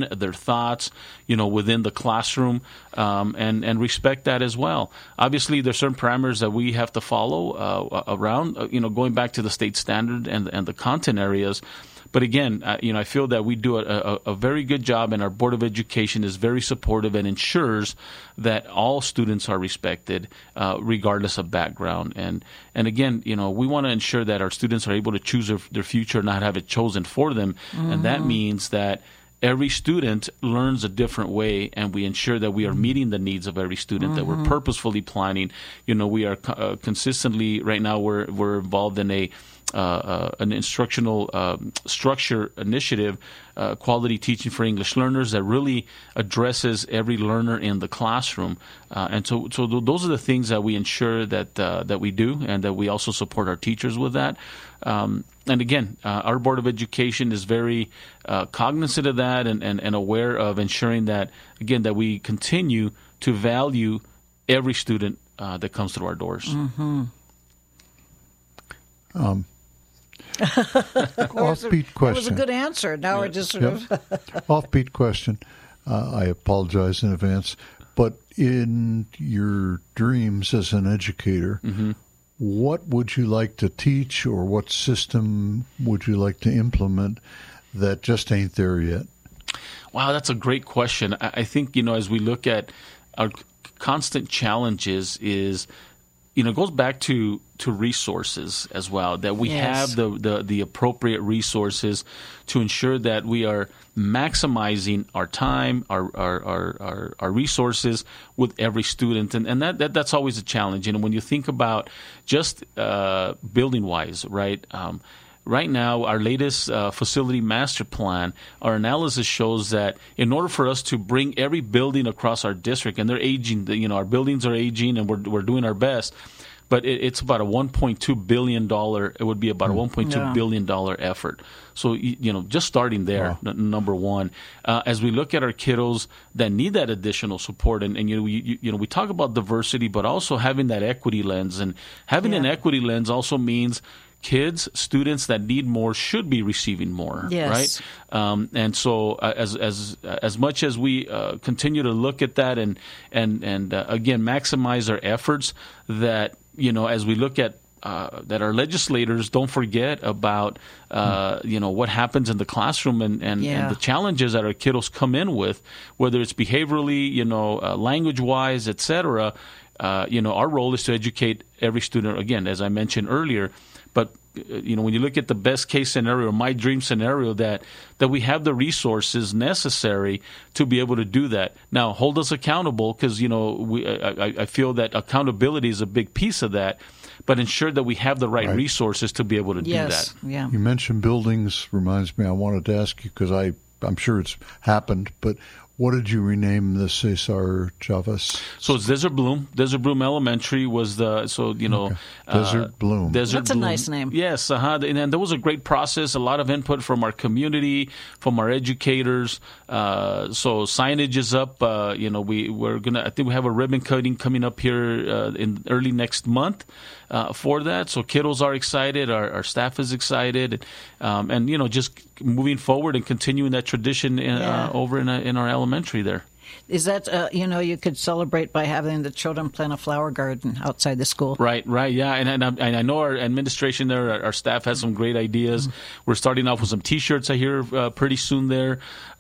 opinion, their thoughts, within the classroom, and respect that as well. Obviously, there's certain parameters that we have to follow around, going back to the state standard and the content areas. But again, I feel that we do a very good job, and our Board of Education is very supportive and ensures that all students are respected, regardless of background. And again, we want to ensure that our students are able to choose their future, not have it chosen for them. Mm-hmm. And that means that every student learns a different way, and we ensure that we are meeting the needs of every student, that we're purposefully planning. We are consistently, right now, we're involved in an instructional structure initiative, quality teaching for English learners, that really addresses every learner in the classroom. And so those are the things that we ensure that we do, and that we also support our teachers with that. And again, our Board of Education is very cognizant of that and aware of ensuring that, again, that we continue to value every student that comes through our doors. Mm-hmm. Offbeat question. That was a good answer. Now we're just sort of... Offbeat question. I apologize in advance. But in your dreams as an educator, what would you like to teach, or what system would you like to implement that just ain't there yet? Wow, that's a great question. I think, as we look at our constant challenges is, it goes back to resources as well, that we have the appropriate resources to ensure that we are maximizing our time, our resources with every student. And that's always a challenge. When you think about just building-wise, right? Right now, our latest facility master plan, our analysis shows that in order for us to bring every building across our district, and they're aging, our buildings are aging, and we're doing our best, but it's about a $1.2 billion. It would be about a $1.2 billion effort. So just starting there, number one, as we look at our kiddos that need that additional support, and we talk about diversity, but also having that equity lens, and having an equity lens also means students that need more should be receiving more, right? And so, as much as we continue to look at that and again maximize our efforts, that as we look at that our legislators don't forget about what happens in the classroom and the challenges that our kiddos come in with, whether it's behaviorally, language-wise, etc. Our role is to educate every student. Again, as I mentioned earlier. But when you look at the best case scenario, my dream scenario, that we have the resources necessary to be able to do that. Now, hold us accountable, because I feel that accountability is a big piece of that. But ensure that we have the right resources to be able to do that. Yeah. You mentioned buildings. Reminds me, I wanted to ask you, because I'm sure it's happened, but what did you rename the Cesar Chavez? So it's Desert Bloom. Desert Bloom Elementary was Desert Bloom. That's a nice name. Yes, and there was a great process, a lot of input from our community, from our educators. So signage is up. We're gonna. I think we have a ribbon cutting coming up here in early next month for that. So kiddos are excited. Our staff is excited, and just moving forward and continuing that tradition over in our elementary there. Is that, you could celebrate by having the children plant a flower garden outside the school. Right, yeah. And I know our administration there, our staff has some great ideas. We're starting off with some T-shirts, I hear, pretty soon there.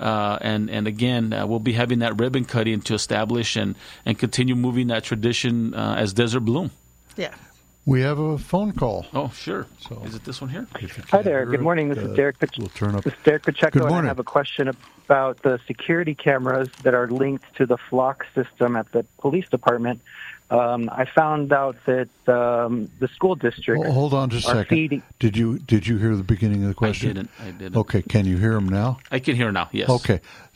And again, we'll be having that ribbon cutting to establish and continue moving that tradition as Desert Bloom. Yeah. We have a phone call. Oh, sure. So, is it this one here? Hi there. Good morning. This is Derek Pacheco. Good morning. And I have a question about the security cameras that are linked to the Flock system at the police department. I found out that the school district. Hold on just a second. Did you hear the beginning of the question? I didn't. Okay. Can you hear him now? I can hear now. Yes. Okay.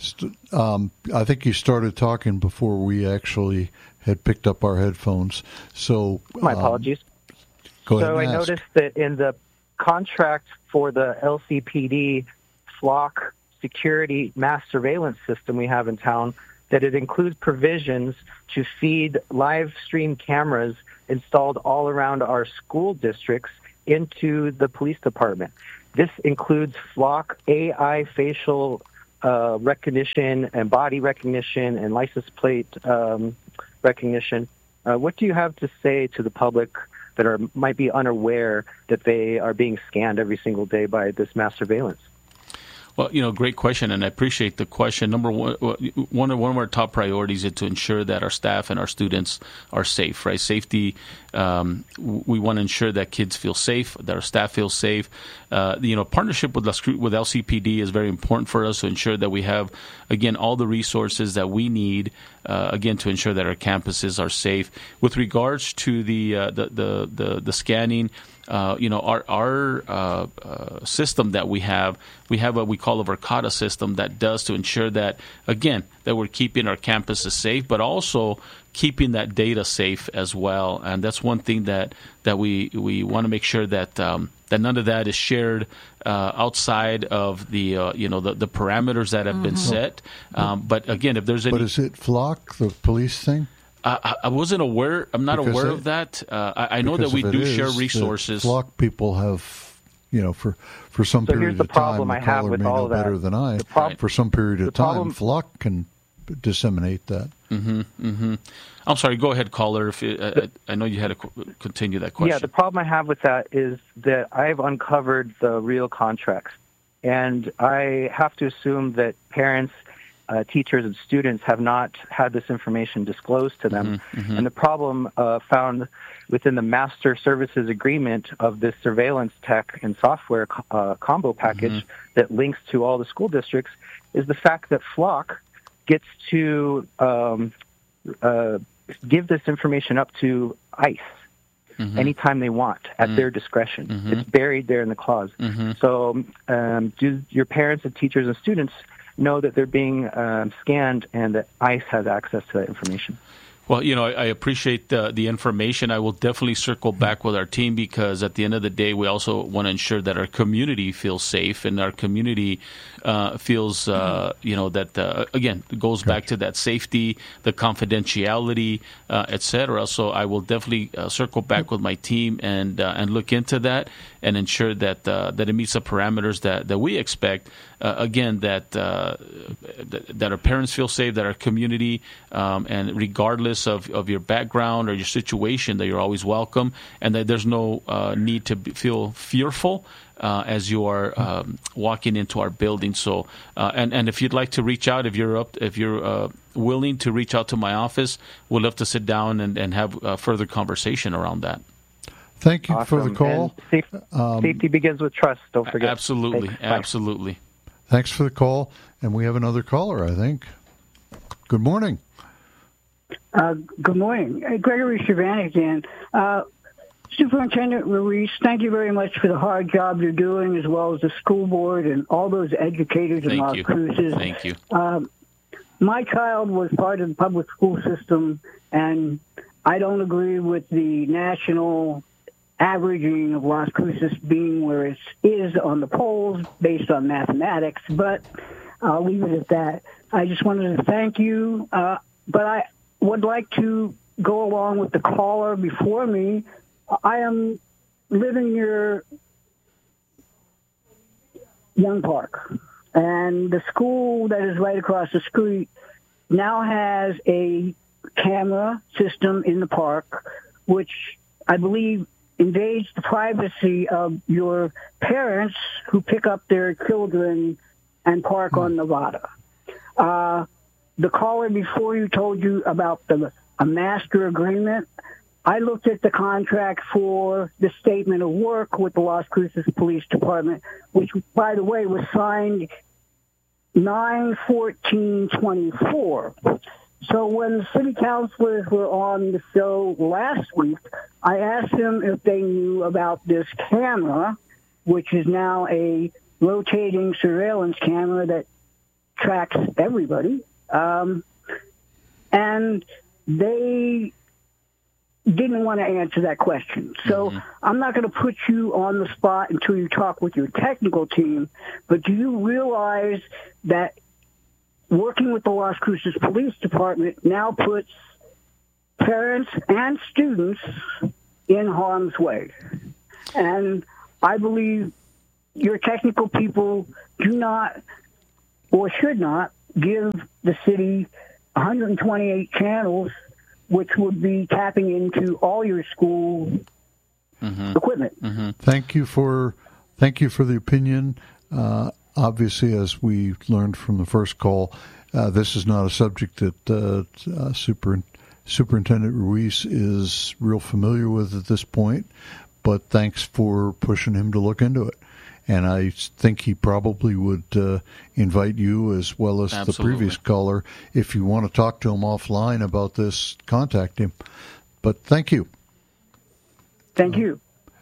I think you started talking before we actually had picked up our headphones. So my apologies. Go ahead. So I noticed that in the contract for the LCPD Flock security mass surveillance system we have in town, that it includes provisions to feed live stream cameras installed all around our school districts into the police department. This includes Flock AI facial recognition and body recognition and license plate recognition. What do you have to say to the public that might be unaware that they are being scanned every single day by this mass surveillance? Well, great question, and I appreciate the question. Number one of our top priorities is to ensure that our staff and our students are safe, right? Safety, we want to ensure that kids feel safe, that our staff feels safe. Partnership with LCPD is very important for us to ensure that we have, again, all the resources that we need, again, to ensure that our campuses are safe. With regards to the scanning, our system that we have what we call a Verkada system that does to ensure that, again, that we're keeping our campuses safe, but also keeping that data safe as well. And that's one thing that we want to make sure that that none of that is shared outside of the the parameters that have been set. But again, if there's any, but is it Flock, the police thing? I wasn't aware. I'm not aware of that. I know that we do share resources. Flock people have, for some period of time. So here's the problem I have with all of that. Better than I. For some period of time, Flock can disseminate that. I'm sorry. Go ahead, caller. If I know you had to continue that question. Yeah, the problem I have with that is that I've uncovered the real contracts, and I have to assume that parents, teachers, and students have not had this information disclosed to them. And the problem found within the master services agreement of this surveillance tech and software combo package that links to all the school districts is the fact that Flock gets to give this information up to ICE anytime they want at their discretion. It's buried there in the clause. So do your parents and teachers and students know that they're being scanned and that ICE has access to that information? Well, I appreciate the information. I will definitely circle back with our team because at the end of the day, we also want to ensure that our community feels safe and our community feels, that, again, it goes back to that safety, the confidentiality, et cetera. So I will definitely circle back with my team and look into that and ensure that it meets the parameters that we expect. Again, that our parents feel safe, that our community, and regardless of your background or your situation, that you're always welcome, and that there's no need to feel fearful as you are walking into our building. So, and if you'd like to reach out, if you're willing to reach out to my office, we'd love to sit down and have a further conversation around that. Thank you for the call. Safety begins with trust. Don't forget. Absolutely, absolutely. Thanks for the call. And we have another caller, I think. Good morning. Good morning. Gregory Chavan again. Superintendent Ruiz, thank you very much for the hard job you're doing, as well as the school board and all those educators in Las Cruces. Thank you. My child was part of the public school system, and I don't agree with the national averaging of Las Cruces being where it is on the polls based on mathematics, but I'll leave it at that. I just wanted to thank you, but I would like to go along with the caller before me. I am living near Young Park, and the school that is right across the street now has a camera system in the park, which I believe invades the privacy of your parents who pick up their children and park on Nevada. The caller before you told you about a master agreement. I looked at the contract for the statement of work with the Las Cruces Police Department, which, by the way, was signed 9/14/24. So when the city councilors were on the show last week, I asked them if they knew about this camera, which is now a rotating surveillance camera that tracks everybody. And they didn't want to answer that question. So I'm not going to put you on the spot until you talk with your technical team, but do you realize that working with the Las Cruces Police Department now puts parents and students in harm's way? And I believe your technical people do not or should not give the city 128 channels, which would be tapping into all your school equipment. Mm-hmm. Thank you for the opinion. Obviously, as we learned from the first call, this is not a subject that Superintendent Ruiz is real familiar with at this point, but thanks for pushing him to look into it. And I think he probably would invite you, as well as the previous caller, if you want to talk to him offline about this, contact him. But thank you. Thank you.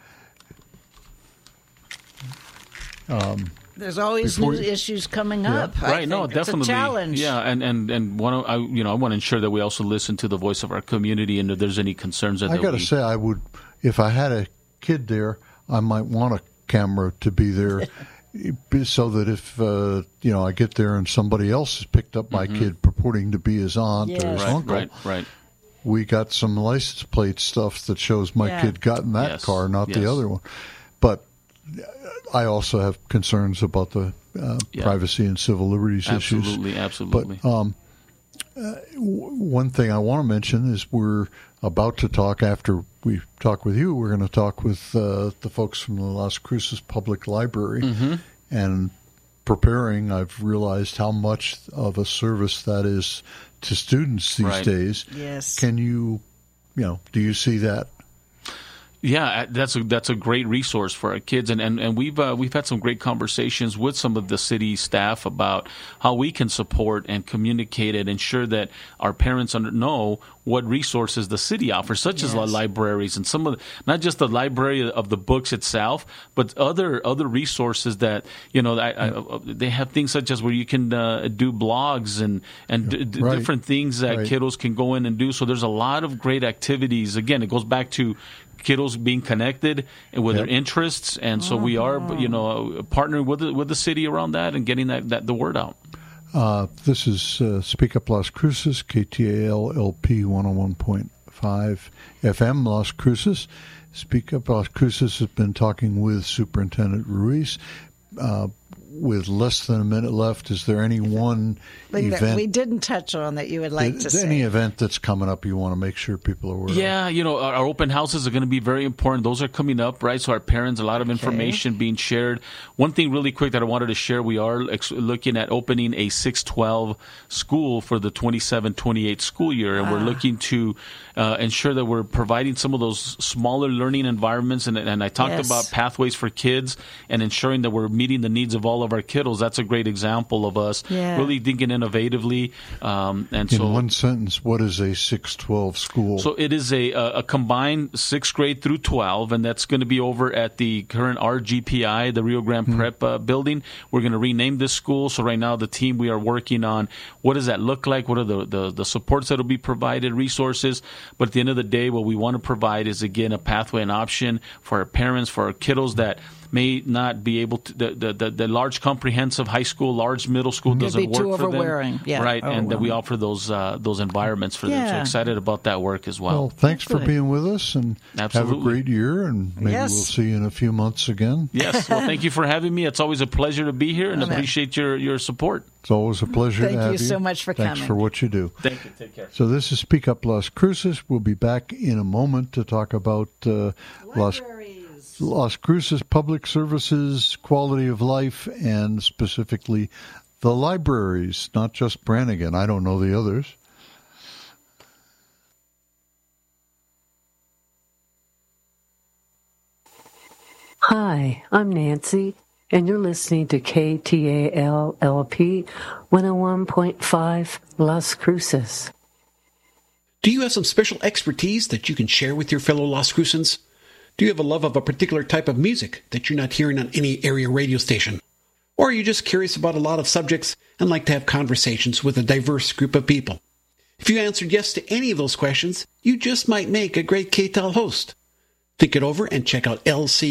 There's always new issues coming up. Right? No, definitely. It's a challenge. Yeah, and I want to ensure that we also listen to the voice of our community, and if there's any concerns that I got to say, I would, if I had a kid there, I might want a camera to be there, so that if I get there and somebody else has picked up my kid purporting to be his aunt or his uncle, right. We got some license plate stuff that shows my kid got in that car, not the other one. But I also have concerns about the privacy and civil liberties issues. Absolutely. But one thing I want to mention is we're about to talk, after we talk with you, we're going to talk with the folks from the Las Cruces Public Library. And preparing, I've realized how much of a service that is to students these days. Yes. Can you, do you see that? Yeah, that's a great resource for our kids, and we've had some great conversations with some of the city staff about how we can support and communicate and ensure that our parents know what resources the city offers, such as the libraries and some of not just the library of the books itself, but other resources that they have things such as where you can do blogs and different things that kiddos can go in and do. So there's a lot of great activities. Again, it goes back to kiddos being connected and with their interests, and so we are, partnering with the city around that and getting that the word out. This is Speak Up Las Cruces, KTAL LP 101.5 FM Las Cruces. Speak Up Las Cruces has been talking with Superintendent Ruiz. With less than a minute left, is there any one event that we didn't touch on that you would like to say? Any event that's coming up you want to make sure people are aware of? Yeah, our open houses are going to be very important. Those are coming up, right? So our parents, a lot of information being shared. One thing really quick that I wanted to share, we are looking at opening a 612 school for the 27-28 school year, and we're looking to ensure that we're providing some of those smaller learning environments, and I talked about pathways for kids and ensuring that we're meeting the needs of all of our kiddos. That's a great example of us really thinking innovatively. In one sentence, what is a 612 school? So it is a combined 6th grade through 12, and that's going to be over at the current RGPI, the Rio Grande Prep building. We're going to rename this school. So right now, the team, we are working on what does that look like? What are the supports that will be provided, resources? But at the end of the day, what we want to provide is, again, a pathway and option for our parents, for our kiddos that may not be able to, the large comprehensive high school, large middle school doesn't work for them. Right, and that we offer those environments for them. So excited about that work as well. Well, thanks for being with us, and have a great year, and maybe we'll see you in a few months again. Yes, well, thank you for having me. It's always a pleasure to be here, and appreciate your support. It's always a pleasure to have you. Thank you so much for coming. Thanks for what you do. Thank you. Take care. So this is Speak Up Las Cruces. We'll be back in a moment to talk about Las Cruces Public Services, quality of life, and specifically the libraries, not just Brannigan. I don't know the others. Hi, I'm Nancy, and you're listening to KTAL LP 101.5 Las Cruces. Do you have some special expertise that you can share with your fellow Las Crucens? Do you have a love of a particular type of music that you're not hearing on any area radio station? Or are you just curious about a lot of subjects and like to have conversations with a diverse group of people? If you answered yes to any of those questions, you just might make a great KTAL host. Think it over and check out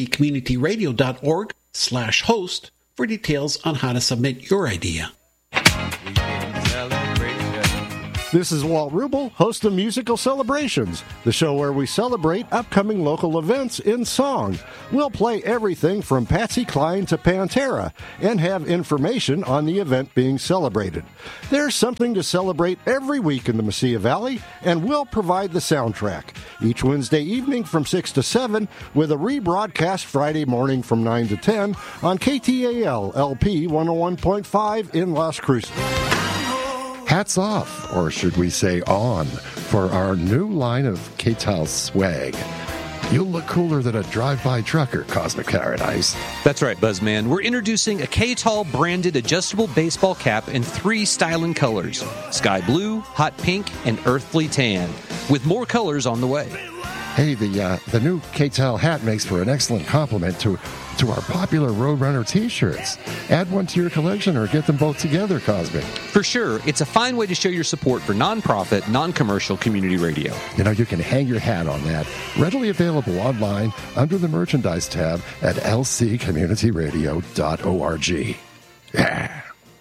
lccommunityradio.org/host for details on how to submit your idea. This is Walt Rubel, host of Musical Celebrations, the show where we celebrate upcoming local events in song. We'll play everything from Patsy Cline to Pantera and have information on the event being celebrated. There's something to celebrate every week in the Mesilla Valley, and we'll provide the soundtrack each Wednesday evening from 6 to 7 with a rebroadcast Friday morning from 9 to 10 on KTAL LP 101.5 in Las Cruces. Hats off, or should we say on, for our new line of KTAL swag. You'll look cooler than a drive-by trucker, Cosmic Paradise. That's right, Buzzman. We're introducing a KTAL branded adjustable baseball cap in 3 styling colors: sky blue, hot pink, and earthly tan, with more colors on the way. Hey, the new KTAL hat makes for an excellent complement to our popular Roadrunner t-shirts. Add one to your collection or get them both together, Cosmic. For sure, it's a fine way to show your support for nonprofit, non-commercial community radio. You know, you can hang your hat on that. Readily available online under the merchandise tab at lccommunityradio.org. Yeah.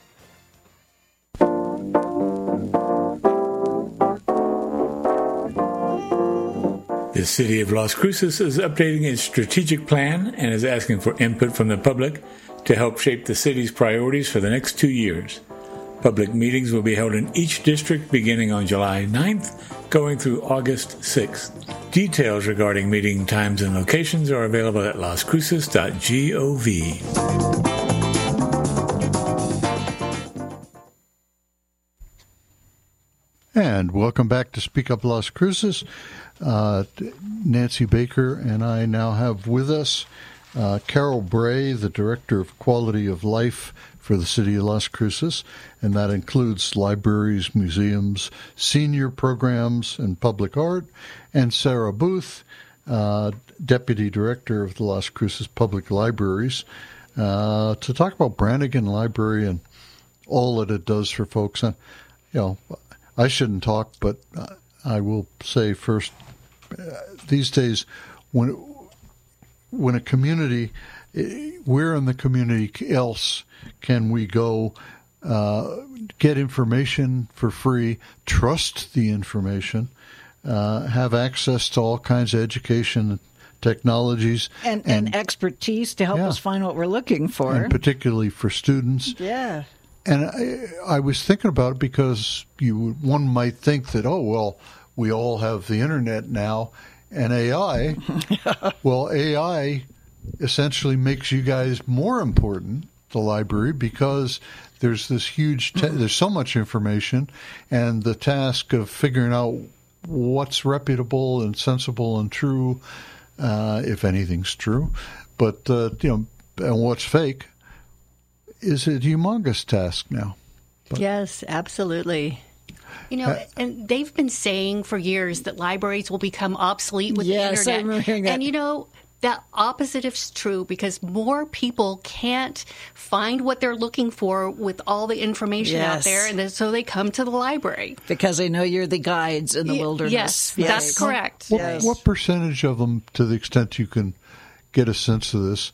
The City of Las Cruces is updating its strategic plan and is asking for input from the public to help shape the city's priorities for the next 2 years. Public meetings will be held in each district beginning on July 9th, going through August 6th. Details regarding meeting times and locations are available at lascruces.gov. And welcome back to Speak Up Las Cruces. Nancy Baker and I now have with us Carol Bray, the Director of Quality of Life for the City of Las Cruces, and that includes libraries, museums, senior programs, and public art, and Sarah Booth, Deputy Director of the Las Cruces Public Libraries, to talk about Brannigan Library and all that it does for folks. I shouldn't talk, but I will say first, these days, when a community, where in the community else can we go get information for free, trust the information, have access to all kinds of education technologies and expertise to help us find what we're looking for, and particularly for students. Yeah. And I was thinking about it because one might think that, oh, well, we all have the internet now and AI. Well, AI essentially makes you guys more important, the library, because there's this huge, there's so much information, and the task of figuring out what's reputable and sensible and true, if anything's true, but, and what's fake, is a humongous task now. Yes, absolutely. And they've been saying for years that libraries will become obsolete with the internet. I'm hearing that. And that opposite is true, because more people can't find what they're looking for with all the information out there, and so they come to the library. Because they know you're the guides in the wilderness. Yes, that's correct. What percentage of them, to the extent you can get a sense of this,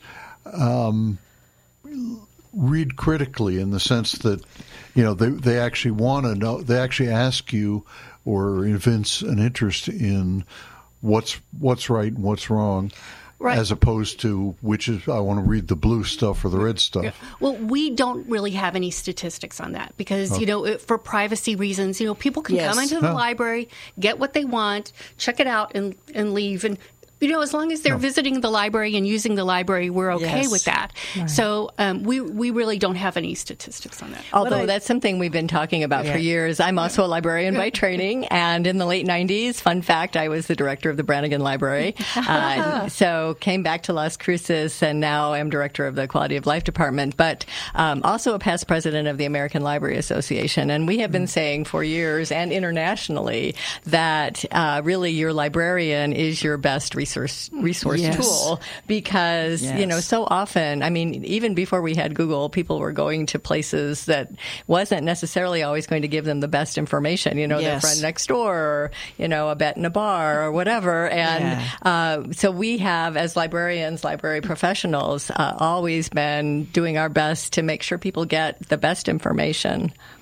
read critically, in the sense that they actually want to know, they actually ask you or evince an interest in what's right and what's wrong, as opposed to which is, I want to read the blue stuff or the red stuff. Yeah. Well, we don't really have any statistics on that because for privacy reasons, people can come into the library, get what they want, check it out, and leave. And as long as they're visiting the library and using the library, we're okay with that. Right. So we really don't have any statistics on that. Although that's something we've been talking about for years. I'm also a librarian by training, and in the late 90s, fun fact, I was the director of the Brannigan Library. So came back to Las Cruces, and now I'm director of the Quality of Life Department, but also a past president of the American Library Association. And we have been saying for years and internationally that really your librarian is your best resource tool, because so often, even before we had Google, people were going to places that wasn't necessarily always going to give them the best information, their friend next door, or a bet in a bar or whatever. And so we have, as librarians, library professionals, always been doing our best to make sure people get the best information.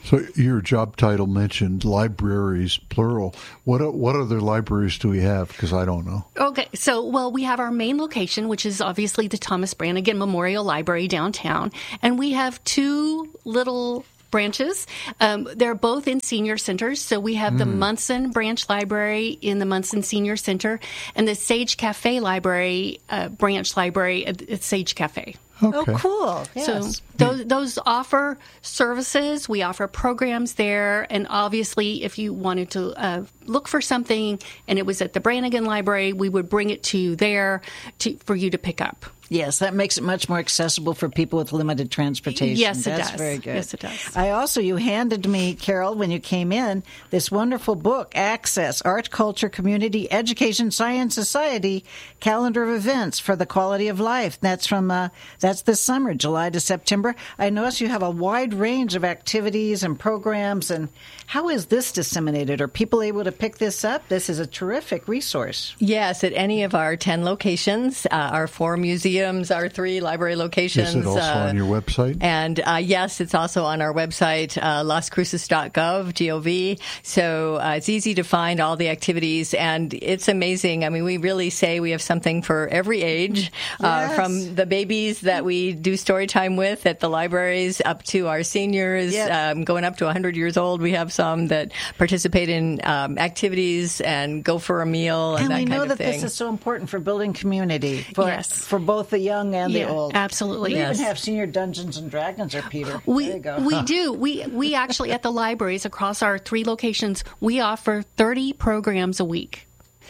So your job title mentioned libraries, plural. What other libraries do we have? Because I don't know. Okay, so, we have our main location, which is obviously the Thomas Brannigan Memorial Library downtown, and we have two little branches. They're both in senior centers. So we have the Munson Branch Library in the Munson Senior Center and the Sage Cafe Library, branch library at Sage Cafe. Okay. Oh, cool. Yes. So those offer services. We offer programs there. And obviously, if you wanted to look for something and it was at the Brannigan Library, we would bring it to you there for you to pick up. Yes, that makes it much more accessible for people with limited transportation. Yes, it That's does. very good. Yes, it does. You handed me, Carol, when you came in, this wonderful book, Access, Art, Culture, Community, Education, Science, Society, Calendar of Events for the Quality of Life. That's that's this summer, July to September. I notice you have a wide range of activities and programs. And how is this disseminated? Are people able to pick this up? This is a terrific resource. Yes, at any of our 10 locations, our 4 museums, our 3 library locations. Is it also on your website? And yes, it's also on our website, lascruces.gov, G-O-V. So it's easy to find all the activities, and it's amazing. I mean, we really say we have something for every age, from the babies that we do story time with at the libraries up to our seniors, going up to 100 years old. We have some that participate in activities and go for a meal and that kind of thing. And we know that this is so important for building community for both the young and the old. Absolutely. We even have senior Dungeons and Dragons, Peter. We there you go. We do. We actually at the libraries across our 3 locations, we offer 30 programs a week.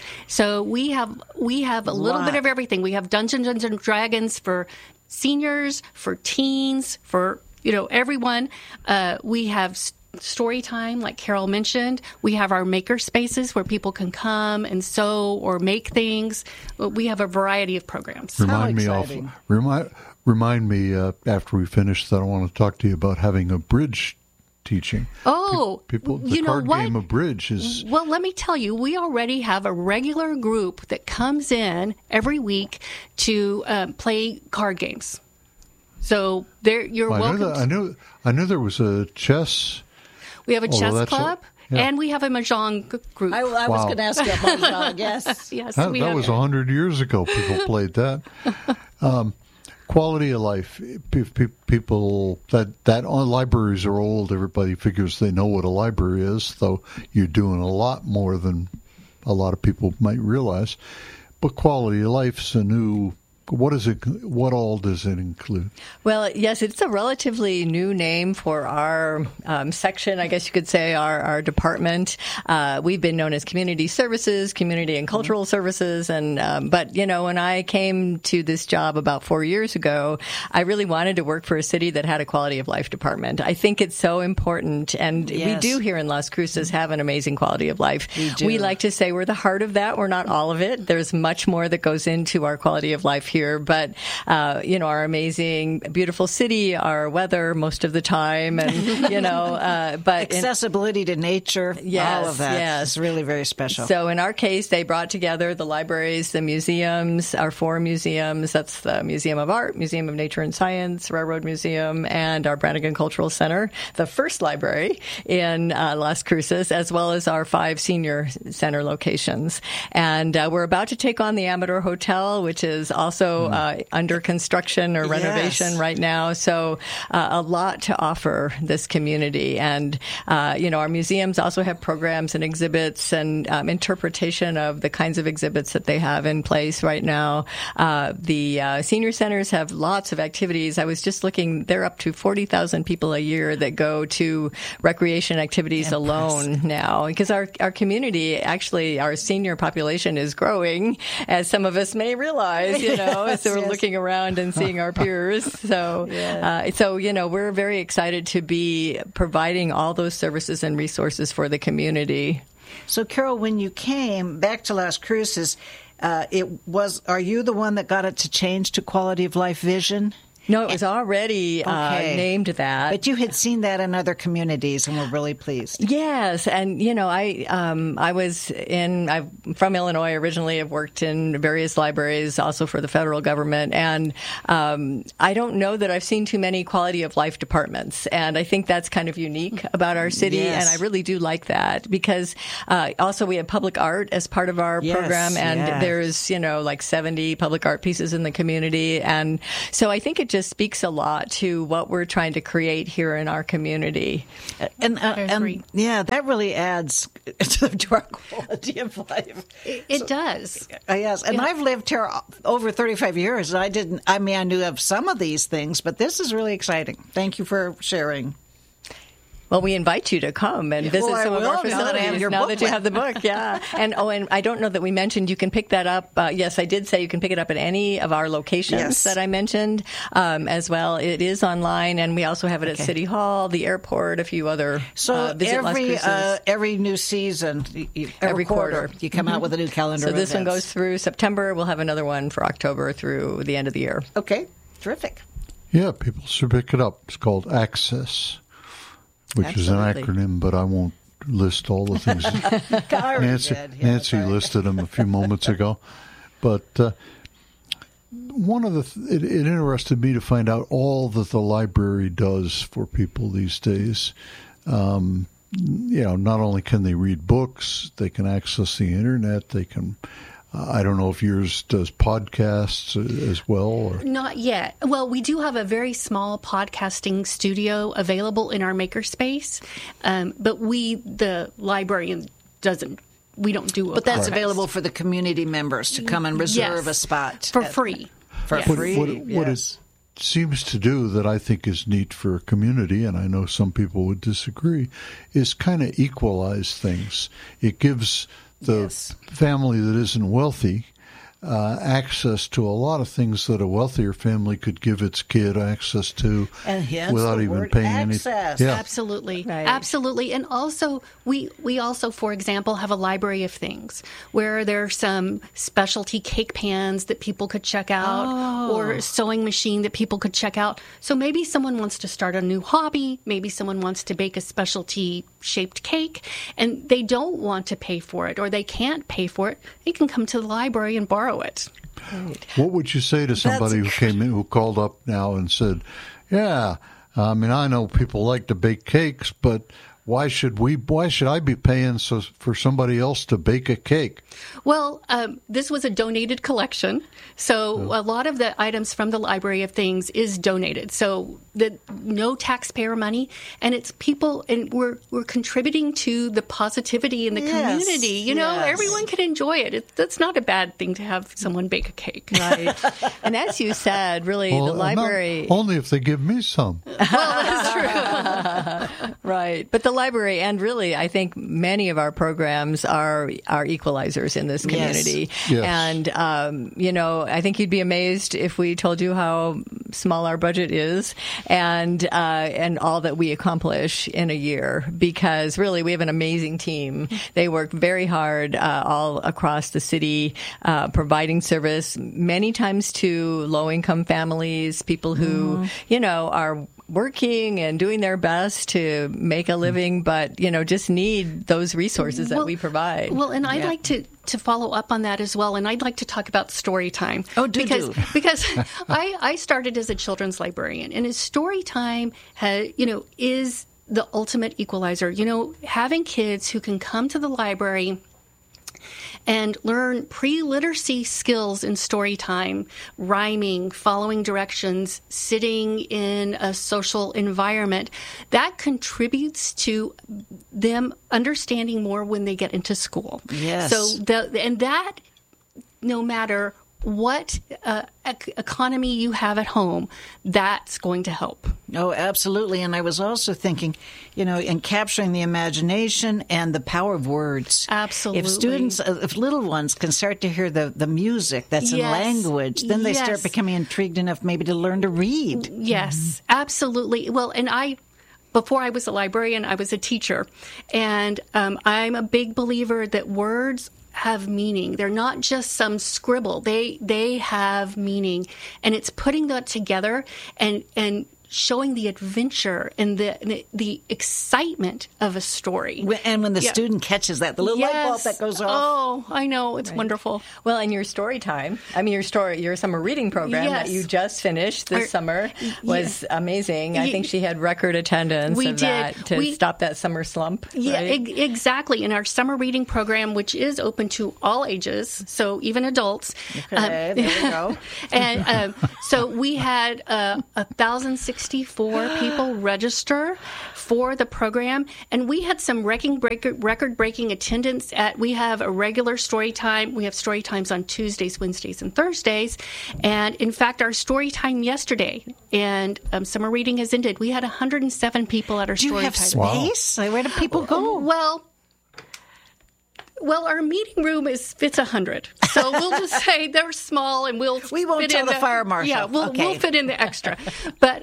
So we have a little bit of everything. We have Dungeons and Dragons for seniors, for teens, for everyone. We have story time, like Carol mentioned. We have our maker spaces where people can come and sew or make things. We have a variety of programs. Remind me after we finish that I want to talk to you about having a bridge teaching. Oh, the card game of bridge is... Well, let me tell you, we already have a regular group that comes in every week to play card games. So you're welcome. I knew there was a chess... We have a chess club, and we have a mahjong group. I was going to ask you about mahjong, yes. Yes, that was 100 years ago people played that. Quality of life. People that libraries are old. Everybody figures they know what a library is, though you're doing a lot more than a lot of people might realize. But quality of life's a new... What all does it include? Well, yes, it's a relatively new name for our section, I guess you could say, our department. We've been known as Community Services, Community and Cultural Services. And but, when I came to this job about 4 years ago, I really wanted to work for a city that had a quality of life department. I think it's so important. And we do here in Las Cruces have an amazing quality of life. We like to say we're the heart of that. We're not all of it. There's much more that goes into our quality of life here. But, our amazing, beautiful city, our weather most of the time, and, but accessibility to nature, all of that is really very special. So in our case, they brought together the libraries, the museums, our 4 museums. That's the Museum of Art, Museum of Nature and Science, Railroad Museum, and our Brannigan Cultural Center, the first library in Las Cruces, as well as our 5 senior center locations. And we're about to take on the Amador Hotel, which is also under construction or renovation right now. So a lot to offer this community. And, our museums also have programs and exhibits and interpretation of the kinds of exhibits that they have in place right now. The senior centers have lots of activities. I was just looking, they're up to 40,000 people a year that go to recreation activities alone now. Because our community, actually, our senior population is growing, as some of us may realize, so we're looking around and seeing our peers. So, we're very excited to be providing all those services and resources for the community. So, Carol, when you came back to Las Cruces, are you the one that got it to change to quality of life vision? No, it was already named that. But you had seen that in other communities, and we're really pleased. Yes, and I'm from Illinois originally. I've worked in various libraries, also for the federal government, and I don't know that I've seen too many quality of life departments, and I think that's kind of unique about our city, and I really do like that because also we have public art as part of our program, and there's like 70 public art pieces in the community, and so I think it just speaks a lot to what we're trying to create here in our community. And that really adds to our quality of life. It does. Yes, and I've lived here over 35 years. I knew of some of these things, but this is really exciting. Thank you for sharing. Well, we invite you to come and visit some of our facilities now that you have the book. Yeah. And I don't know that we mentioned you can pick that up. Yes, I did say you can pick it up at any of our locations that I mentioned as well. It is online, and we also have it at City Hall, the airport, a few other. So every new season, every quarter, you come out with a new calendar. So this one goes through September. We'll have another one for October through the end of the year. Okay, terrific. Yeah, people should pick it up. It's called Access, which is an acronym, but I won't list all the things. Nancy listed them a few moments ago. But one of it interested me to find out all that the library does for people these days. Not only can they read books, they can access the internet, they can... I don't know if yours does podcasts as well. Or? Not yet. Well, we do have a very small podcasting studio available in our makerspace, but the librarian we don't do But that's available for the community members to come and reserve a spot. For free. For free. What it seems to do that I think is neat for a community, and I know some people would disagree, is kind of equalize things. It gives the family that isn't wealthy access to a lot of things that a wealthier family could give its kid access to without even paying anything. Yeah. Absolutely. Right. Absolutely. And also, we also, for example, have a library of things where there's some specialty cake pans that people could check out or a sewing machine that people could check out. So maybe someone wants to start a new hobby. Maybe someone wants to bake a specialty shaped cake and they don't want to pay for it or they can't pay for it. They can come to the library and borrow it. Right. What would you say to somebody who came in, who called up now and said, I know people like to bake cakes, but why should I be paying for somebody else to bake a cake? Well, this was a donated collection. So a lot of the items from the Library of Things is donated. So no taxpayer money. And it's people, and we're contributing to the positivity in the community. You know, everyone can enjoy it. That's not a bad thing to have someone bake a cake. Right. And as you said, really, the library... Only if they give me some. Well, that's true. Right. But the library, and really, I think many of our programs are equalizers in this community. Yes. And, I think you'd be amazed if we told you how small our budget is and all that we accomplish in a year, because really we have an amazing team. They work very hard all across the city, providing service many times to low-income families, people who, are working and doing their best to make a living, but, just need those resources that we provide. Well, and I'd like to follow up on that as well, and I'd like to talk about story time. Oh, because I started as a children's librarian, and story time is the ultimate equalizer. Having kids who can come to the library and learn pre-literacy skills in story time, rhyming, following directions, sitting in a social environment, that contributes to them understanding more when they get into school. Yes. So that, no matter what economy you have at home, that's going to help. Oh, absolutely. And I was also thinking, in capturing the imagination and the power of words. Absolutely. If little ones can start to hear the music that's in language, then they start becoming intrigued enough maybe to learn to read. Yes, absolutely. Well, and before I was a librarian, I was a teacher. And I'm a big believer that words have meaning. They're not just some scribble. They have meaning. And it's putting that together and showing the adventure and the excitement of a story. And when the student catches that, the little light bulb that goes off. Oh, I know. It's wonderful. Well, and your story time, your summer reading program that you just finished this summer was amazing. I think she had record attendance to stop that summer slump. Yeah, right? Exactly. In our summer reading program, which is open to all ages, so even adults. Okay, there we go. And so we had 1,064 people register for the program, and we had some record-breaking attendance we have a regular story time. We have story times on Tuesdays, Wednesdays, and Thursdays. And in fact, our story time yesterday, and summer reading has ended, we had 107 people at our story time. Do you have space? Where do people go? Well, our meeting room fits 100, so we'll just say they're small, and we won't fit tell the fire marshal. Yeah, we'll fit in the extra, but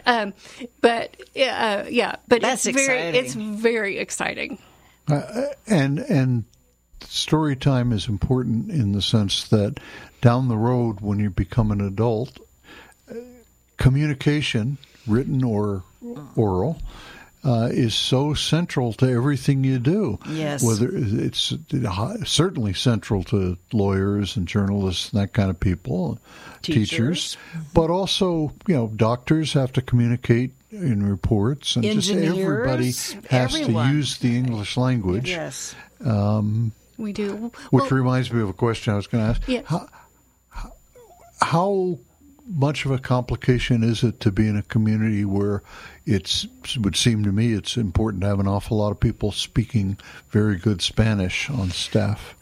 that's exciting. It's very exciting. And story time is important in the sense that down the road, when you become an adult, communication, written or oral, is so central to everything you do. Yes. Whether it's certainly central to lawyers and journalists and that kind of people, teachers, but also, doctors have to communicate in reports, and just everybody has to use the English language. Yes. We do. Which reminds me of a question I was going to ask. Yes. How much of a complication is it to be in a community where it would seem to me it's important to have an awful lot of people speaking very good Spanish on staff?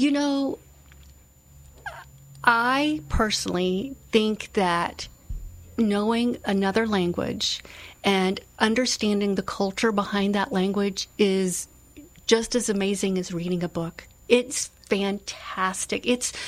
I personally think that knowing another language and understanding the culture behind that language is just as amazing as reading a book. It's fantastic.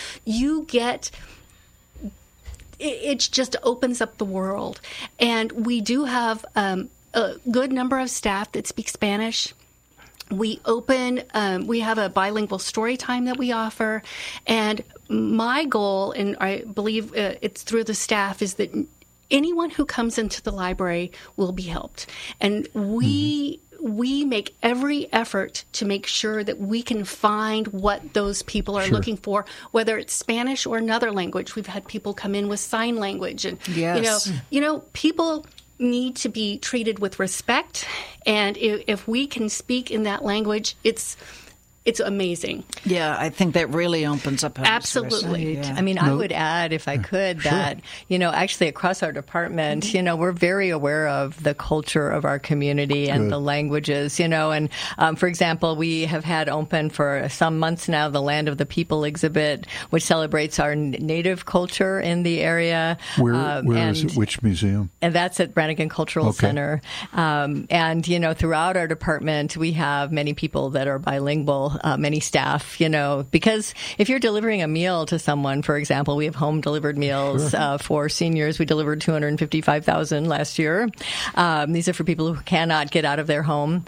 It just opens up the world. And we do have a good number of staff that speak Spanish. We have a bilingual story time that we offer. And my goal, and I believe it's through the staff, is that anyone who comes into the library will be helped. And we make every effort to make sure that we can find what those people are looking for, whether it's Spanish or another language. We've had people come in with sign language, and people need to be treated with respect. And if we can speak in that language, it's amazing. Yeah, I think that really opens up. Absolutely. Yeah. I mean, I would add, if I could, that, actually across our department, we're very aware of the culture of our community and the languages, and for example, we have had open for some months now the Land of the People exhibit, which celebrates our native culture in the area. Where is it? Which museum? And that's at Brannigan Cultural Center. And, throughout our department, we have many people that are bilingual. Many staff, because if you're delivering a meal to someone, for example, we have home delivered meals for seniors. We delivered 255,000 last year. These are for people who cannot get out of their home.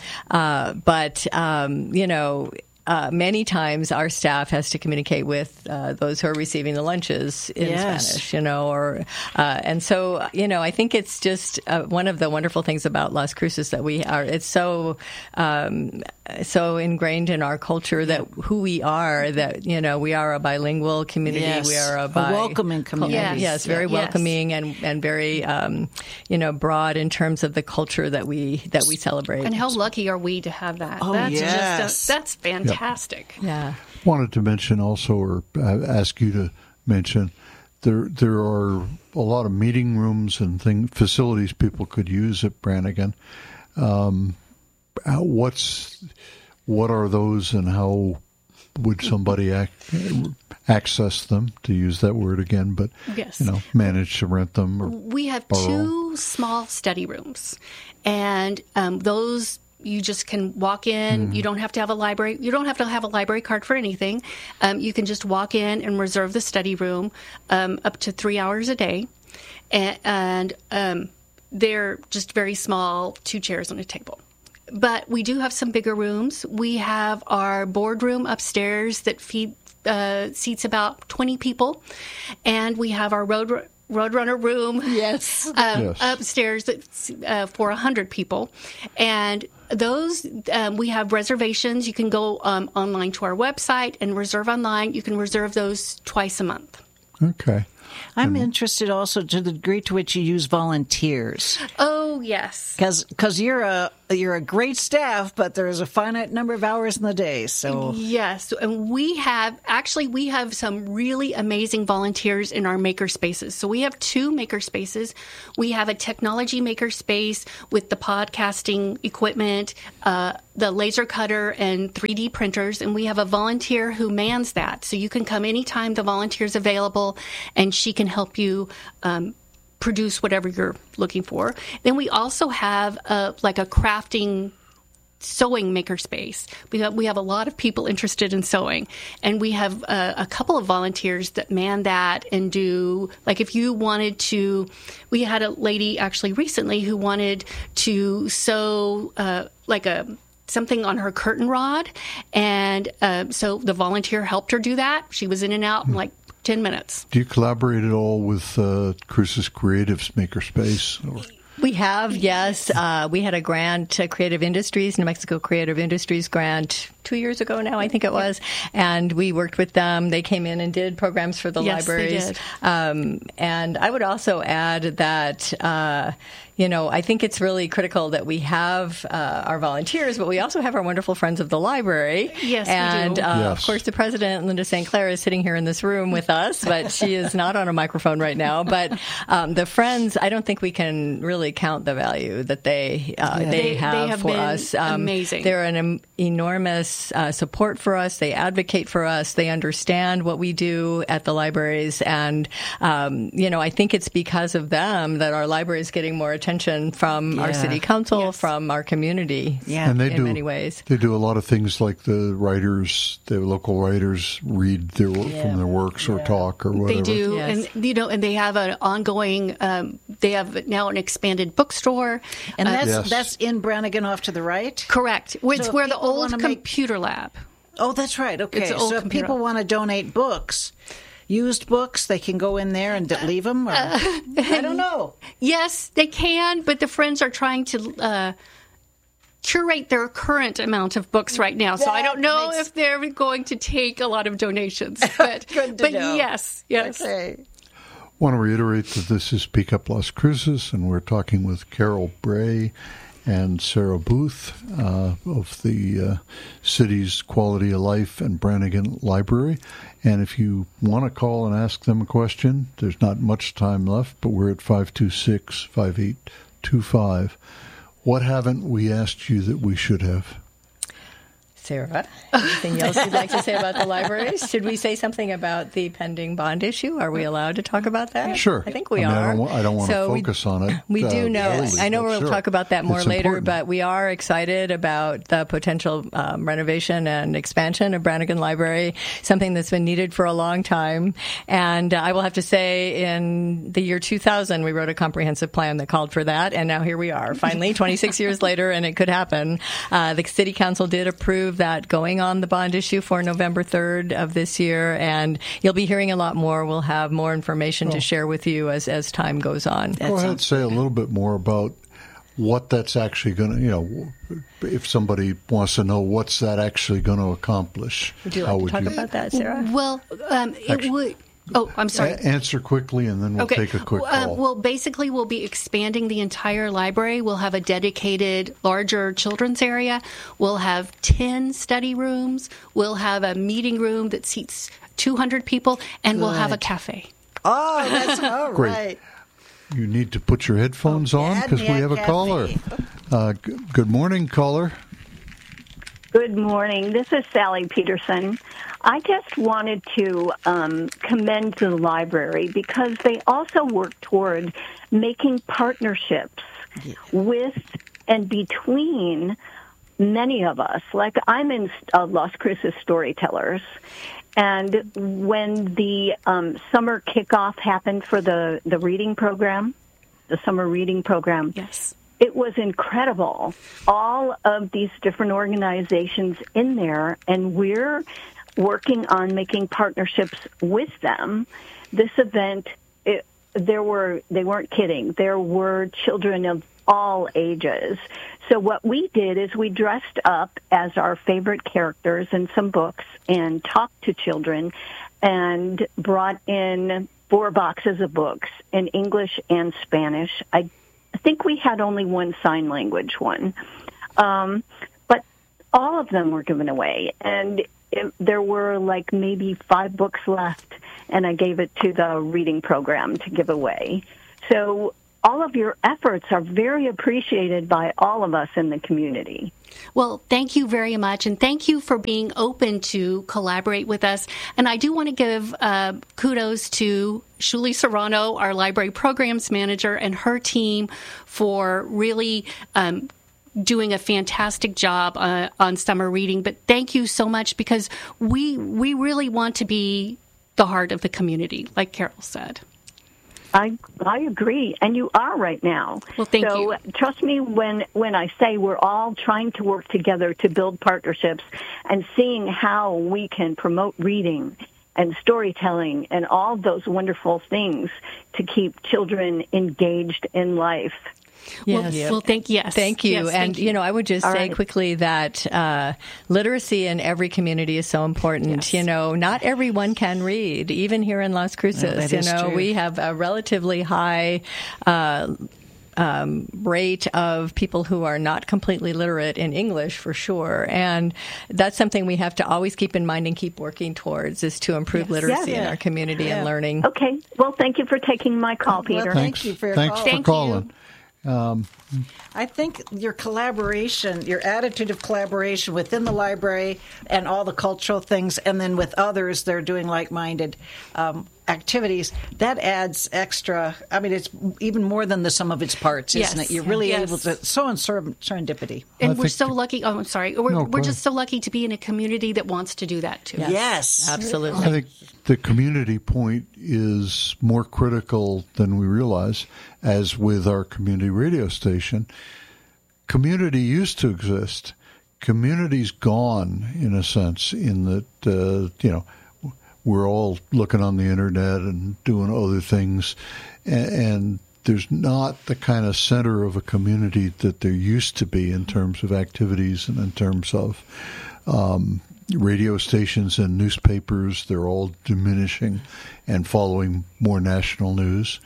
Many times our staff has to communicate with those who are receiving the lunches in Spanish, and so, I think it's just one of the wonderful things about Las Cruces that it's so ingrained in our culture that who we are, that, we are a bilingual community. Yes. We are a welcoming community. Yes, very welcoming and very, broad in terms of the culture that we celebrate. And how lucky are we to have that? Oh, that's fantastic. Yeah. Wanted to mention also, or ask you to mention, there are a lot of meeting rooms and facilities people could use at Brannigan. What are those, and how would somebody access them, to use that word again, but manage to rent them? Or we have borrow? 2 small study rooms, and those you just can walk in. You don't have to have a library. You don't have to have a library card for anything. You can just walk in and reserve the study room up to 3 hours a day, and they're just very small, 2 chairs and a table. But we do have some bigger rooms. We have our boardroom upstairs that seats about 20 people, and we have our Roadrunner room, yes, upstairs that's for 100 people, and those we have reservations. You can go online to our website and reserve online. You can reserve those twice a month. Okay. I'm interested also to the degree to which you use volunteers. Oh, yes. Because you're a great staff, but there's a finite number of hours in the day. So yes, and we have some really amazing volunteers in our maker spaces. So we have 2 maker spaces. We have a technology maker space with the podcasting equipment, the laser cutter, and 3D printers, and we have a volunteer who mans that. So you can come anytime the volunteer's available, and she can help you produce whatever you're looking for. Then we also have a crafting sewing makerspace. We have a lot of people interested in sewing, and we have a couple of volunteers that man that and do, like, if you wanted to, we had a lady actually recently who wanted to sew something on her curtain rod, and so the volunteer helped her do that. She was in and out in like 10 minutes. Do you collaborate at all with Cruces Creatives Makerspace? We have, yes. We had a grant, Creative Industries, New Mexico Creative Industries grant 2 years ago now, I think it was. And we worked with them. They came in and did programs for the libraries. They did. And I would also add that, I think it's really critical that we have our volunteers, but we also have our wonderful friends of the library. Yes, and, we do. Of course, the president, Linda St. Clair, is sitting here in this room with us, but she is not on a microphone right now. But the friends, I don't think we can really count the value that they have for us. Amazing. They're an enormous support for us. They advocate for us. They understand what we do at the libraries. And, I think it's because of them that our library is getting more attention from our city council, from our community and in many ways. They do a lot of things like the local writers read their from their works or talk or whatever. They do. And, and they have an ongoing, they have now an expanded bookstore. And that's in Brannigan off to the right? Correct. It's where the old computer lab. Oh, that's right. Okay. It's an old so if people want to donate books, used books, they can go in there and leave them? Or, I don't know. Yes, they can, but the friends are trying to curate their current amount of books right now. So I don't know if they're going to take a lot of donations. But, yes. Okay. I want to reiterate that this is Speak Up Las Cruces, and we're talking with Carol Bray and Sarah Booth of the city's Quality of Life and Brannigan Library. And if you want to call and ask them a question, there's not much time left, but we're at 526-5825. What haven't we asked you that we should have? Sarah, anything else you'd like to say about the libraries? Should we say something about the pending bond issue? Are we allowed to talk about that? Sure. I think we are. I don't want to focus on it. We do know. Early, I know we'll talk about that more later, important. but we are excited about the potential renovation and expansion of Brannigan Library, something that's been needed for a long time. And I will have to say, in the year 2000, we wrote a comprehensive plan that called for that, and now here we are, finally, 26 years later, and it could happen. The City Council did approve that going on the bond issue for November 3rd of this year, and you'll be hearing a lot more. We'll have more information to share with you as time goes on. Go ahead and say a little bit more about what that's actually going to, if somebody wants to know what's that actually going to accomplish. Would you like to talk about that, Sarah? Well, it would... Oh, I'm sorry. Answer quickly, and then we'll take a quick call. Well, basically, we'll be expanding the entire library. We'll have a dedicated, larger children's area. We'll have 10 study rooms. We'll have a meeting room that seats 200 people, and we'll have a cafe. Oh, that's all Great. right. You need to put your headphones on because we have a caller. Good morning, caller. Good morning. This is Sally Peterson. I just wanted to commend the library because they also work toward making partnerships with and between many of us. Like, I'm in Las Cruces Storytellers, and when the summer kickoff happened for the reading program, the summer reading program, yes, it was incredible. All of these different organizations in there, and we're working on making partnerships with them. This event, they weren't kidding. There were children of all ages. So what we did is we dressed up as our favorite characters in some books and talked to children and brought in 4 boxes of books in English and Spanish. I think we had only one sign language one. But all of them were given away. And there were like maybe 5 books left, and I gave it to the reading program to give away. So all of your efforts are very appreciated by all of us in the community. Well, thank you very much, and thank you for being open to collaborate with us. And I do want to give kudos to Shuli Serrano, our library programs manager, and her team for really doing a fantastic job on summer reading. But thank you so much, because we really want to be the heart of the community, like Carol said. I agree, and you are right now. Well, thank you. So trust me when I say we're all trying to work together to build partnerships and seeing how we can promote reading and storytelling and all those wonderful things to keep children engaged in life. Yes. Well, thank you. Thank you. And, I would just say quickly that literacy in every community is so important. Yes. Not everyone can read, even here in Las Cruces. True. We have a relatively high rate of people who are not completely literate in English, for sure. And that's something we have to always keep in mind and keep working towards, is to improve literacy in our community and learning. Okay. Well, thank you for taking my call, Peter. Thank you for your Thanks call. for calling. I think your collaboration, your attitude of collaboration within the library and all the cultural things, and then with others that are doing like-minded activities, that adds extra. I mean, it's even more than the sum of its parts, isn't it? You're really able to, so in serendipity. And we're so lucky. Oh, I'm sorry. We're just so lucky to be in a community that wants to do that, too. Yes. Absolutely. I think the community point is more critical than we realize, as with our community radio station. Community used to exist. Community's gone, in a sense, in that, we're all looking on the internet and doing other things, and there's not the kind of center of a community that there used to be in terms of activities and in terms of radio stations and newspapers. They're all diminishing and following more national news.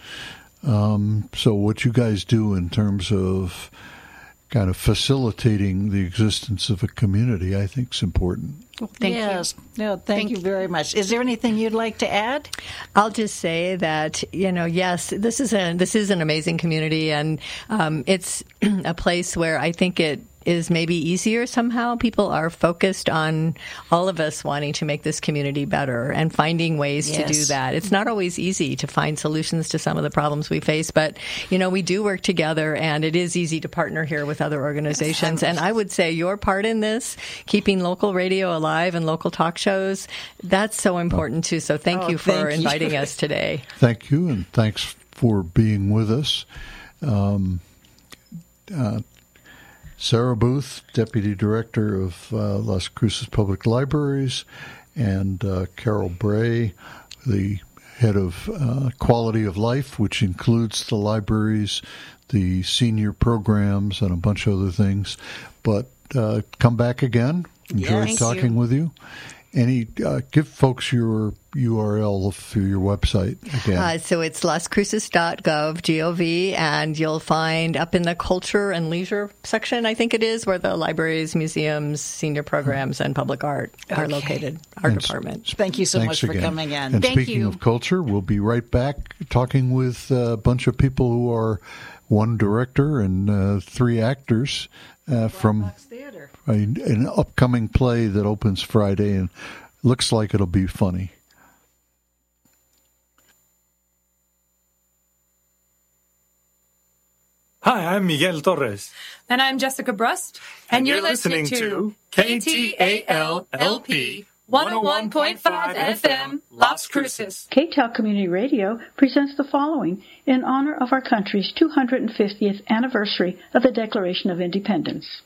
So what you guys do in terms of kind of facilitating the existence of a community, I think, is important. Well, thank you. No, thank you very much. Is there anything you'd like to add? I'll just say that, yes, this is an amazing community, and it's a place where I think it is maybe easier somehow. People are focused on all of us wanting to make this community better and finding ways to do that. It's not always easy to find solutions to some of the problems we face, but, we do work together, and it is easy to partner here with other organizations. And I would say your part in this, keeping local radio alive and local talk shows, that's so important too. So thank you for inviting us today. Thank you, and thanks for being with us. Sarah Booth, Deputy Director of Las Cruces Public Libraries, and Carol Bray, the Head of Quality of Life, which includes the libraries, the senior programs, and a bunch of other things. But come back again. Enjoyed talking with you. Give folks your URL for your website again. So it's lascruces.gov, G-O-V, and you'll find up in the culture and leisure section, I think it is, where the libraries, museums, senior programs, and public art are located, our department. Thank you so much for coming in. And speaking of culture, we'll be right back talking with a bunch of people who are one director and 3 actors from an upcoming play that opens Friday and looks like it'll be funny. Hi, I'm Miguel Torres. And I'm Jessica Brust. And you're listening to KTAL-LP 101.5 FM, Las Cruces. KTAL Community Radio presents the following in honor of our country's 250th anniversary of the Declaration of Independence.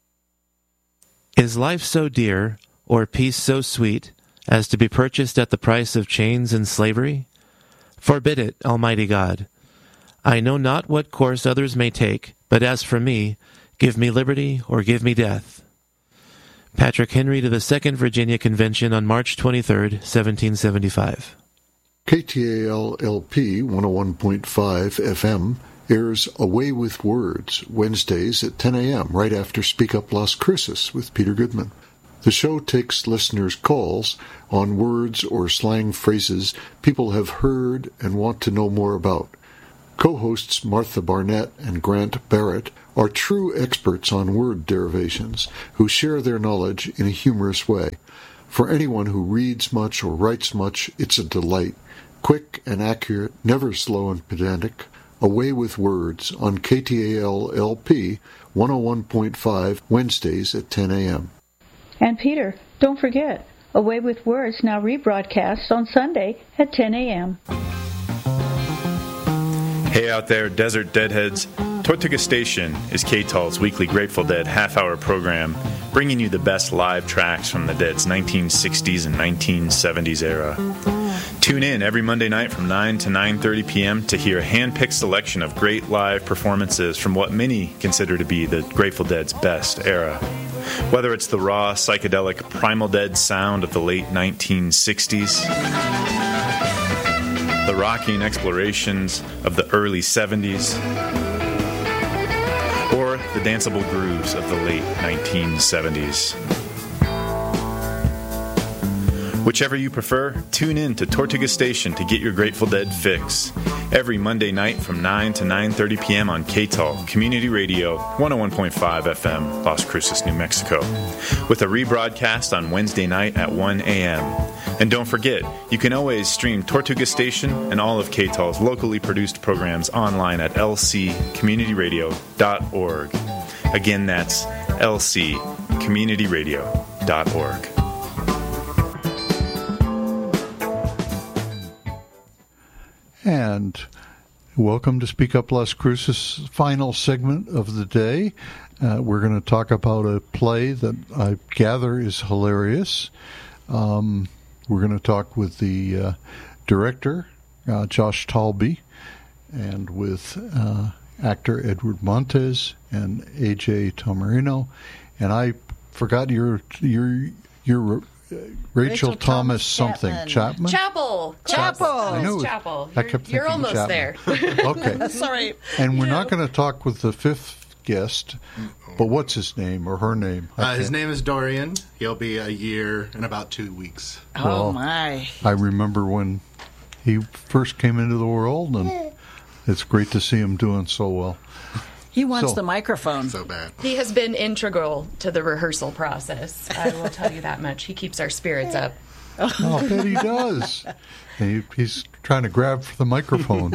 Is life so dear, or peace so sweet, as to be purchased at the price of chains and slavery? Forbid it, Almighty God. I know not what course others may take, but as for me, give me liberty or give me death. Patrick Henry to the Second Virginia Convention on March 23, 1775. KTAL-LP 101.5 FM airs Away with Words, Wednesdays at 10 a.m., right after Speak Up Las Cruces with Peter Goodman. The show takes listeners' calls on words or slang phrases people have heard and want to know more about. Co-hosts Martha Barnett and Grant Barrett are true experts on word derivations who share their knowledge in a humorous way. For anyone who reads much or writes much, it's a delight. Quick and accurate, never slow and pedantic. Away with Words on KTAL-LP 101.5 Wednesdays at 10 a.m. And Peter, don't forget, Away with Words now rebroadcasts on Sunday at 10 a.m. Hey out there, Desert Deadheads. Tortuga Station is KTAL's weekly Grateful Dead half-hour program, bringing you the best live tracks from the Dead's 1960s and 1970s era. Tune in every Monday night from 9 to 9:30 p.m. to hear a hand-picked selection of great live performances from what many consider to be the Grateful Dead's best era. Whether it's the raw, psychedelic, Primal Dead sound of the late 1960s, the rocking explorations of the early 70s, or the danceable grooves of the late 1970s. Whichever you prefer, tune in to Tortuga Station to get your Grateful Dead fix. Every Monday night from 9 to 9:30 p.m. on KTAL Community Radio 101.5 FM, Las Cruces, New Mexico, with a rebroadcast on Wednesday night at 1 a.m. And don't forget, you can always stream Tortuga Station and all of KTAL's locally produced programs online at lccommunityradio.org. Again, that's lccommunityradio.org. And welcome to Speak Up Las Cruces' final segment of the day. We're going to talk about a play that I gather is hilarious. We're going to talk with the director, Josh Talby, and with actor Edward Montes and A.J. Tomarino. And I forgot your Rachel Thomas something. Chapman? Chapel. I knew it. Chapel. I kept You're thinking almost Chapman. there. Okay. That's all right. And we're not going to talk with the fifth guest, but what's his name or her name? His name is Dorian. He'll be a year and about 2 weeks. Oh, my. I remember when he first came into the world, and it's great to see him doing so well. He wants the microphone. So bad. He has been integral to the rehearsal process. I will tell you that much. He keeps our spirits up. Oh, I bet he does. And he's trying to grab for the microphone.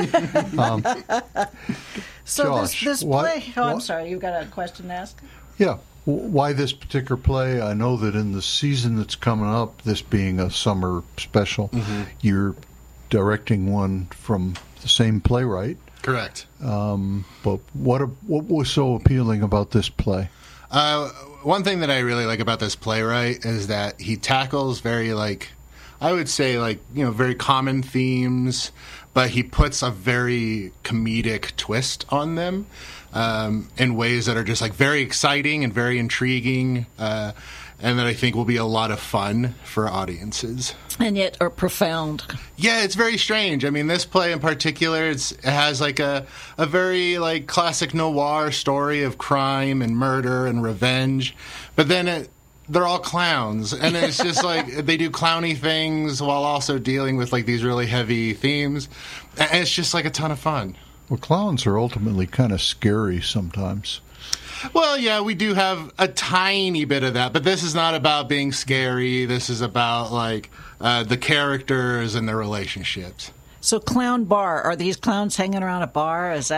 So Josh, this play... I'm sorry. You've got a question to ask? Yeah. Why this particular play? I know that in the season that's coming up, this being a summer special, you're directing one from the same playwright. Correct. But what was so appealing about this play? One thing that I really like about this playwright is that he tackles very, I would say, very common themes, but he puts a very comedic twist on them in ways that are just, very exciting and very intriguing, and that I think will be a lot of fun for audiences. And yet are profound. Yeah, it's very strange. I mean, this play in particular, it has a very classic noir story of crime and murder and revenge, but then they're all clowns, and it's just they do clowny things while also dealing with these really heavy themes, and it's just a ton of fun. Well, clowns are ultimately kind of scary sometimes. Well, yeah, we do have a tiny bit of that, but this is not about being scary. This is about, the characters and their relationships. So clown bar, are these clowns hanging around a bar? Is that...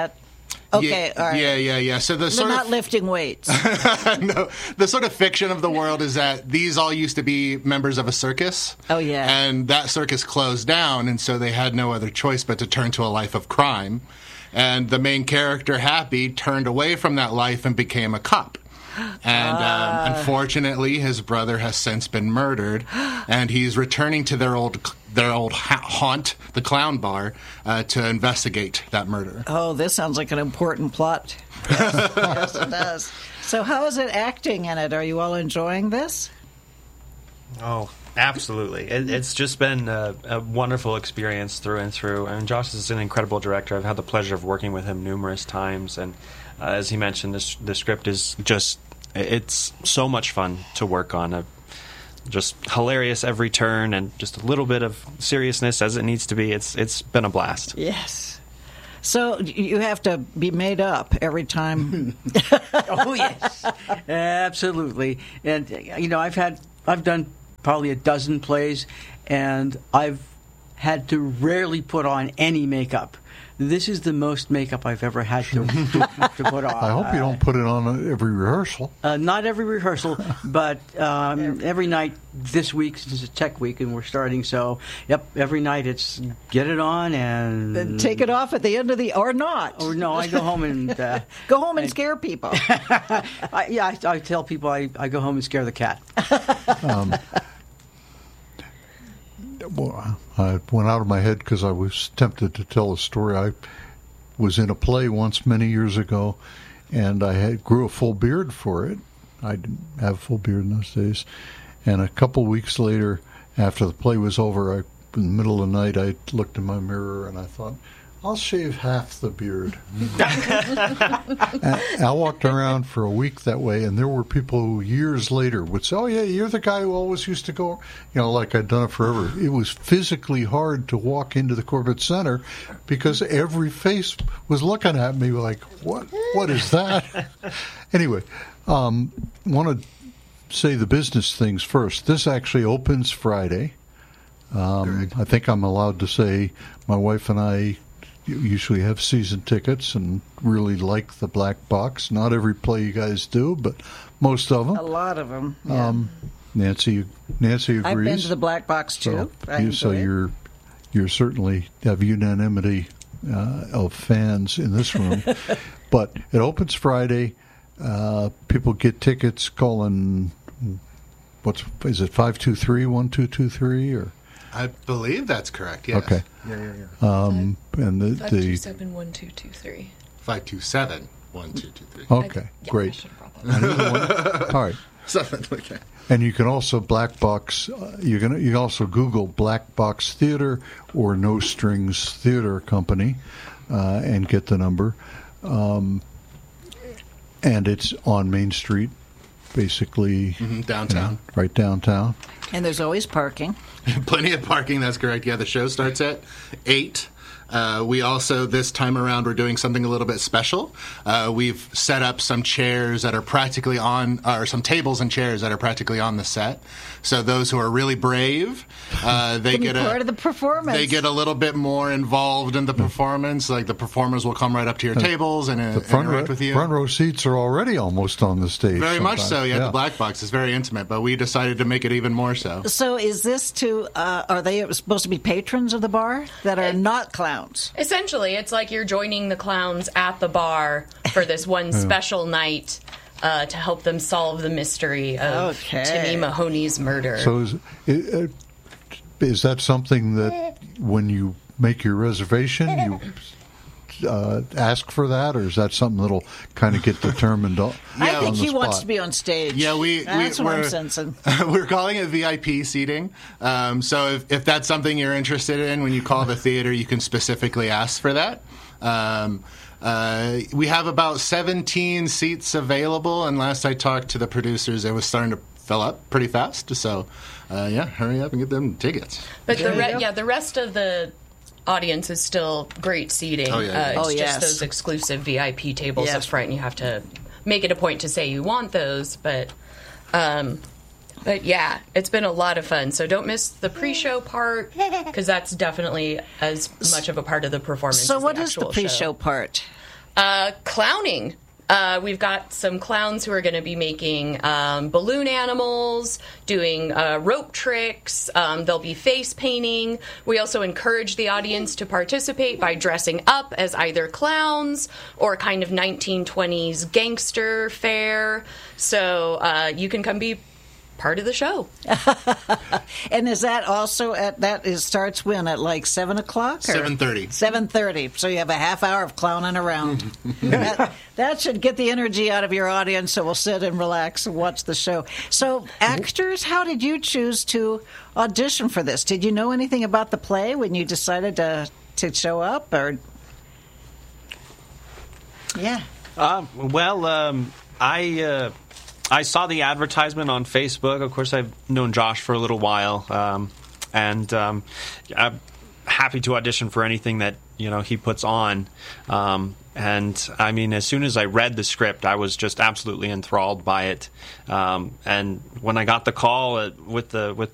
Okay, all right. Yeah. So they're not lifting weights. No, the sort of fiction of the world is that these all used to be members of a circus. Oh, yeah. And that circus closed down, and so they had no other choice but to turn to a life of crime. And the main character, Happy, turned away from that life and became a cop. And unfortunately, his brother has since been murdered, and he's returning to their old haunt, the Clown Bar, to investigate that murder. Oh, this sounds like an important plot. Yes, it does. So how is it acting in it? Are you all enjoying this? Oh, absolutely. It's just been a wonderful experience through and through. And Josh is an incredible director. I've had the pleasure of working with him numerous times. And as he mentioned, the script is just, it's so much fun to work on. Just hilarious every turn and just a little bit of seriousness as it needs to be. It's been a blast. Yes. So you have to be made up every time. Oh, yes. Absolutely. And, I've done probably a dozen plays, and I've had to rarely put on any makeup. This is the most makeup I've ever had to put on. I hope you don't put it on every rehearsal. Not every rehearsal, but every night this week, since it's tech week and we're starting. So, every night it's get it on and then take it off at the end of or not. Or no, I go home and go home and scare people. I tell people I go home and scare the cat. Well, I went out of my head because I was tempted to tell a story. I was in a play once many years ago, and I grew a full beard for it. I didn't have a full beard in those days. And a couple weeks later, after the play was over, in the middle of the night, I looked in my mirror and I thought, I'll shave half the beard. I walked around for a week that way, and there were people who years later would say, oh, yeah, you're the guy who always used to go, like I'd done it forever. It was physically hard to walk into the Corbett Center because every face was looking at me like, what is that? Anyway, want to say the business things first. This actually opens Friday. I think I'm allowed to say my wife and I usually have season tickets and really like the Black Box. Not every play you guys do, but most of them. A lot of them. Yeah. Nancy agrees. I've been to the Black Box too. So you're certainly have unanimity of fans in this room. But it opens Friday. People get tickets calling. Is it 523-1223 or? I believe that's correct, yes. Okay. Yeah. And the 527-1223. 527-1223. Okay, great. All right. Okay. And you can also Black Box. You can also Google Black Box Theater or No Strings Theater Company, and get the number. And it's on Main Street, basically downtown, right downtown. And there's always parking. Plenty of parking, that's correct. Yeah, the show starts at 8. We also, this time around, we're doing something a little bit special. We've set up some chairs that are practically on, or some tables and chairs that are practically on the set. So those who are really brave, they get part of the performance. They get a little bit more involved in the performance. Like the performers will come right up to your tables and interact with you. Front row seats are already almost on the stage. Very much so. Yeah, the Black Box is very intimate, but we decided to make it even more so. So is this are they supposed to be patrons of the bar that are not clowns? Essentially, it's like you're joining the clowns at the bar for this one special night to help them solve the mystery of Timmy Mahoney's murder. So is that something that when you make your reservation, you ask for that, or is that something that'll kind of get determined on I think he wants to be on stage. Yeah, that's what I'm sensing. We're calling it VIP seating. So if that's something you're interested in, when you call the theater, you can specifically ask for that. We have about 17 seats available, and last I talked to the producers, it was starting to fill up pretty fast. So, hurry up and get them tickets. But the rest of the audience is still great seating. It's just those exclusive VIP tables up front, and you have to make it a point to say you want those. But yeah, it's been a lot of fun. So don't miss the pre-show part, because that's definitely as much of a part of the performance. So as what the is the actual pre-show show. part? Clowning. We've got some clowns who are going to be making balloon animals, doing rope tricks. They'll be face painting. We also encourage the audience to participate by dressing up as either clowns or kind of 1920s gangster fare. So you can come be part of the show. And is that also starts when, at like 7 o'clock? 7:30. 7:30. So you have a half hour of clowning around. that should get the energy out of your audience, so we'll sit and relax and watch the show. So actors, how did you choose to audition for this? Did you know anything about the play when you decided to show up? Or yeah. I saw the advertisement on Facebook. Of course, I've known Josh for a little while, and I'm happy to audition for anything that he puts on. And I mean, as soon as I read the script, I was just absolutely enthralled by it. And when I got the call with the